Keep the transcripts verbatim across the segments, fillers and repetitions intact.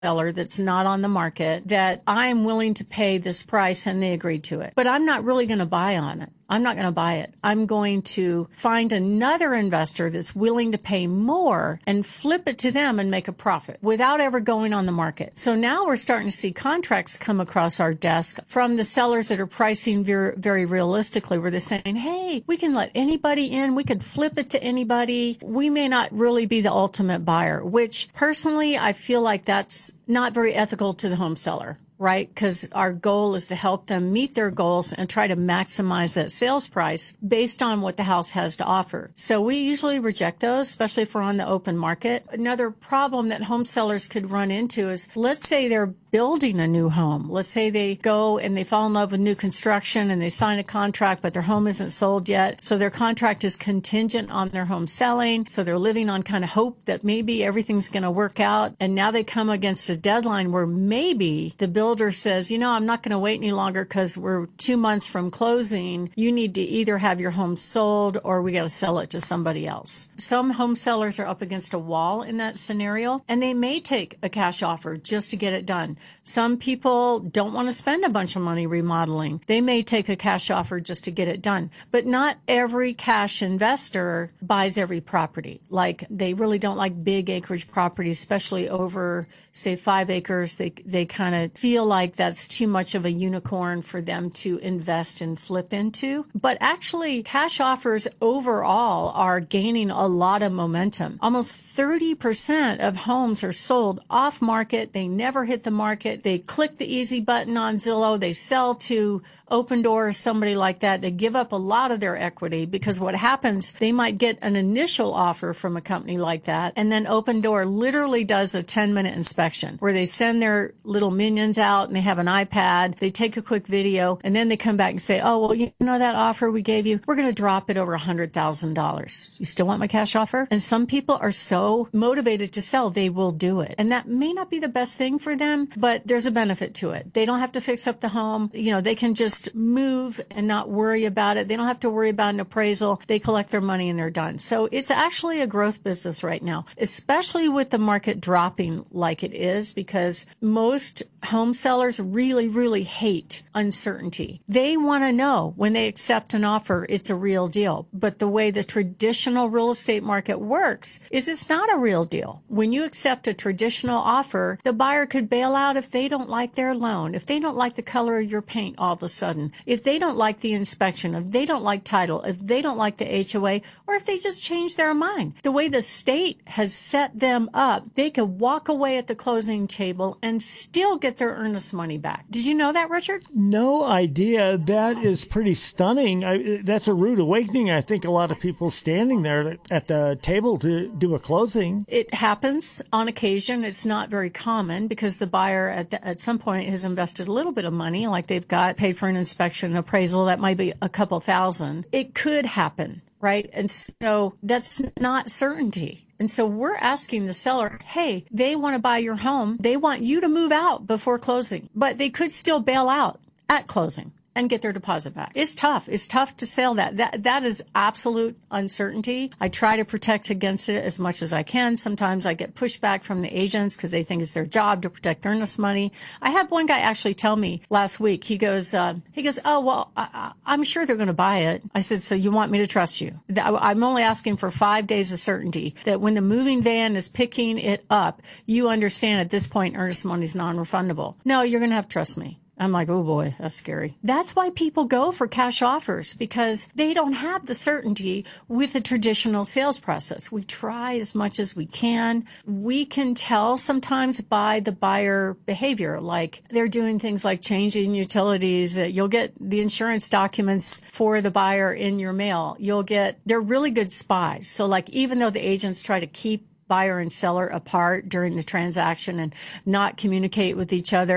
seller that's not on the market that I'm willing to pay this price, and they agreed to it. But I'm not really going to buy on it. I'm not going to buy it. I'm going to find another investor that's willing to pay more and flip it to them and make a profit without ever going on the market. So now we're starting to see contracts come across our desk from the sellers that are pricing very, very realistically, where they're saying, hey, we can let anybody in. We could flip it to anybody. We may not really be the ultimate buyer, which personally, I feel like that's not very ethical to the home seller. Right? Because our goal is to help them meet their goals and try to maximize that sales price based on what the house has to offer. So we usually reject those, especially if we're on the open market. Another problem that home sellers could run into is, let's say they're building a new home. Let's say they go and they fall in love with new construction and they sign a contract, but their home isn't sold yet. So their contract is contingent on their home selling. So they're living on kind of hope that maybe everything's going to work out. And now they come against a deadline where maybe the builder says, you know, I'm not going to wait any longer because we're two months from closing. You need to either have your home sold or we got to sell it to somebody else. Some home sellers are up against a wall in that scenario, and they may take a cash offer just to get it done. Some people don't want to spend a bunch of money remodeling. They may take a cash offer just to get it done. But not every cash investor buys every property. Like, they really don't like big acreage properties, especially over, say, five acres. They they kind of feel like that's too much of a unicorn for them to invest and flip into. But actually, cash offers overall are gaining a lot of momentum. Almost thirty percent of homes are sold off market. They never hit the market. They click the easy button on Zillow. They sell to Opendoor or somebody like that. They give up a lot of their equity, because what happens, they might get an initial offer from a company like that, and then Opendoor literally does a ten minute inspection where they send their little minions out and they have an iPad. They take a quick video, and then they come back and say, oh, well, you know that offer we gave you? We're going to drop it over one hundred thousand dollars. You still want my cash offer? And some people are so motivated to sell, they will do it. And that may not be the best thing for them, but there's a benefit to it. They don't have to fix up the home. You know, they can just move and not worry about it. They don't have to worry about an appraisal. They collect their money and they're done. So it's actually a growth business right now, especially with the market dropping like it is, because most home sellers really, really hate uncertainty. They want to know when they accept an offer, it's a real deal. But the way the traditional real estate market works is it's not a real deal. When you accept a traditional offer, the buyer could bail out if they don't like their loan, if they don't like the color of your paint all of a sudden, if they don't like the inspection, if they don't like title, if they don't like the H O A, or if they just change their mind. The way the state has set them up, they could walk away at the closing table and still get their earnest money back. Did you know that, Richard? No idea. That is pretty stunning. I, that's a rude awakening. I think a lot of people standing there at the table to do a closing. It happens on occasion. It's not very common, because the buyer at, the, at some point has invested a little bit of money, like they've got paid for an inspection, appraisal, that might be a couple thousand. It could happen, right? And so that's not certainty. And so we're asking the seller, hey, they want to buy your home. They want you to move out before closing, but they could still bail out at closing and get their deposit back. It's tough. It's tough to sell that. That that is absolute uncertainty. I try to protect against it as much as I can. Sometimes I get pushback from the agents because they think it's their job to protect earnest money. I had one guy actually tell me last week, he goes, uh, he goes, oh, well, I, I'm sure they're going to buy it. I said, so you want me to trust you? I'm only asking for five days of certainty that when the moving van is picking it up, you understand at this point earnest money is non-refundable. No, you're going to have to trust me. I'm like, oh boy, that's scary. That's why people go for cash offers, because they don't have the certainty with the traditional sales process. We try as much as we can. We can tell sometimes by the buyer behavior, like they're doing things like changing utilities. You'll get the insurance documents for the buyer in your mail. You'll get, they're really good spies. So like, even though the agents try to keep buyer and seller apart during the transaction and not communicate with each other,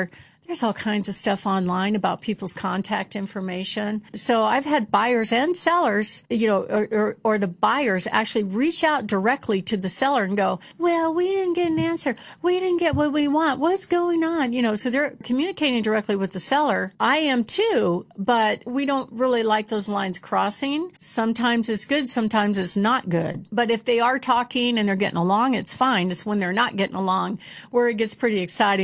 There's all kinds of stuff online about people's contact information. So I've had buyers and sellers, you know, or, or, or the buyers actually reach out directly to the seller and go, well, we didn't get an answer. We didn't get what we want. What's going on? You know, so they're communicating directly with the seller. I am too, but we don't really like those lines crossing. Sometimes it's good. Sometimes it's not good. But if they are talking and they're getting along, it's fine. It's when they're not getting along where it gets pretty exciting.